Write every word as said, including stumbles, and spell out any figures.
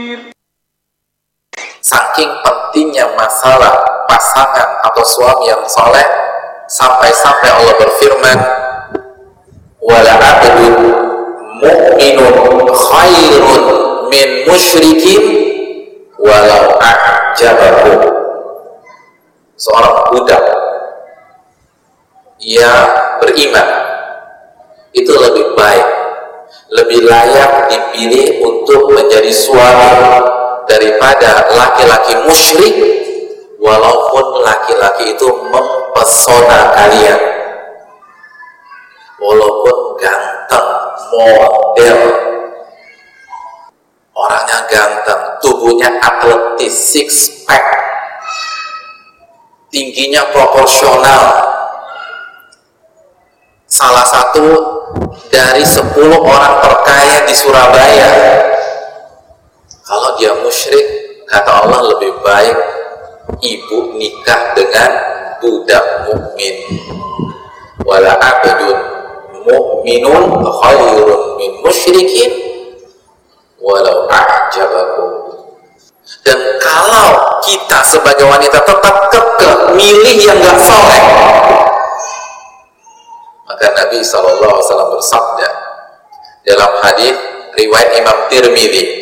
Saking pentingnya masalah pasangan atau suami yang soleh, sampai-sampai Allah berfirman, wala abdun mu'minun khairun min musyrikin walau a'jabahu. Seorang budak yang beriman itu lebih baik, lebih layak dipilih untuk menjadi suami daripada laki-laki musyrik, walaupun laki-laki itu mempesona kalian, walaupun ganteng, model, orangnya ganteng, tubuhnya atletis, six pack, tingginya proporsional, salah satu dari sepuluh orang terkaya di Surabaya. Kalau dia musyrik, kata Allah lebih baik ibu nikah dengan budak mukmin. Wala abdun mu'minun khairun min musyrikin walau a'jabakum. Dan kalau kita sebagai wanita tetap kekeh milih yang gak soleh, maka Nabi shallallahu alaihi wasallam bersabda dalam hadis riwayat Imam Tirmidzi,